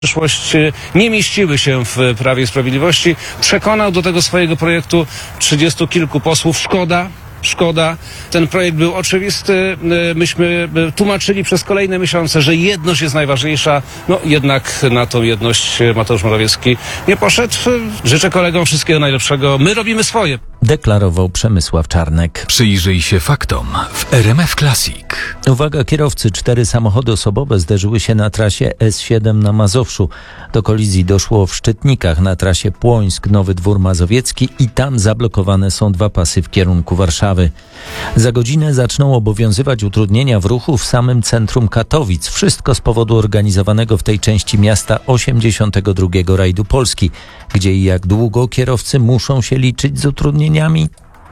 przyszłość nie mieściły się w Prawie i Sprawiedliwości. Przekonał do tego swojego projektu 30 kilku posłów. Szkoda. Ten projekt był oczywisty. Myśmy tłumaczyli przez kolejne miesiące, że jedność jest najważniejsza. No jednak na tą jedność Mateusz Morawiecki nie poszedł. Życzę kolegom wszystkiego najlepszego. My robimy swoje. Deklarował Przemysław Czarnek. Przyjrzyj się faktom w RMF Classic. Uwaga kierowcy, 4 samochody osobowe zderzyły się na trasie S7 na Mazowszu. Do kolizji doszło w Szczytnikach na trasie Płońsk-Nowy Dwór Mazowiecki i tam zablokowane są 2 pasy w kierunku Warszawy. Za godzinę zaczną obowiązywać utrudnienia w ruchu w samym centrum Katowic. Wszystko z powodu organizowanego w tej części miasta 82. rajdu Polski, gdzie i jak długo kierowcy muszą się liczyć z utrudnieniami.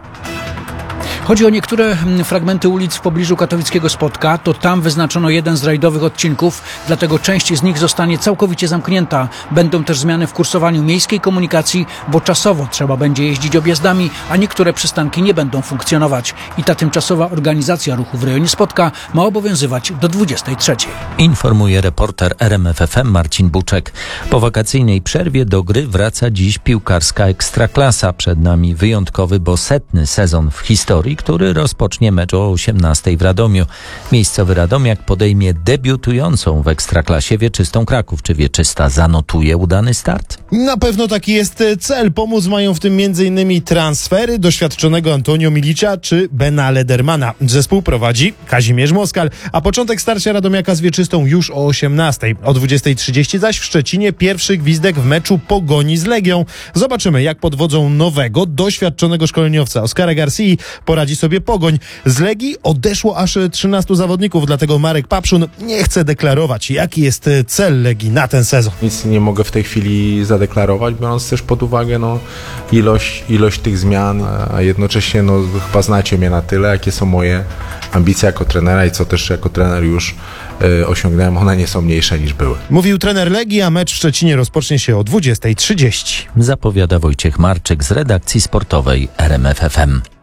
Chodzi o niektóre fragmenty ulic w pobliżu katowickiego Spodka. To tam wyznaczono jeden z rajdowych odcinków, dlatego część z nich zostanie całkowicie zamknięta. Będą też zmiany w kursowaniu miejskiej komunikacji, bo czasowo trzeba będzie jeździć objazdami, a niektóre przystanki nie będą funkcjonować. I ta tymczasowa organizacja ruchu w rejonie Spodka ma obowiązywać do 23. Informuje reporter RMF FM Marcin Buczek. Po wakacyjnej przerwie do gry wraca dziś piłkarska Ekstraklasa. Przed nami wyjątkowy, bo 100. sezon w historii, który rozpocznie mecz o 18 w Radomiu. Miejscowy Radomiak podejmie debiutującą w Ekstraklasie Wieczystą Kraków. Czy Wieczysta zanotuje udany start? Na pewno taki jest cel. Pomóc mają w tym m.in. transfery doświadczonego Antonio Milicia czy Bena Ledermana. Zespół prowadzi Kazimierz Moskal, a początek starcia Radomiaka z Wieczystą już o 18. O 20:30 zaś w Szczecinie pierwszy gwizdek w meczu Pogoni z Legią. Zobaczymy, jak pod wodzą nowego, doświadczonego szkoleniowca Oskara Garcii poradzi sobie Pogoń. Z Legii odeszło aż 13 zawodników, dlatego Marek Papszun nie chce deklarować, jaki jest cel Legii na ten sezon. Nic nie mogę w tej chwili zadeklarować, biorąc też pod uwagę ilość tych zmian, a jednocześnie chyba znacie mnie na tyle, jakie są moje ambicje jako trenera i co też jako trener już osiągnąłem. One nie są mniejsze niż były. Mówił trener Legii, a mecz w Szczecinie rozpocznie się o 20:30. Zapowiada Wojciech Marczyk z redakcji sportowej RMF FM.